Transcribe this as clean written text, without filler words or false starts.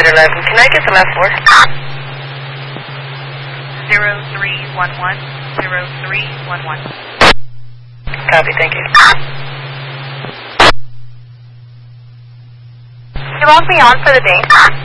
Elevator 11. Can I get the last four? 0311. 0311. Copy, thank you. You won't be on for the day.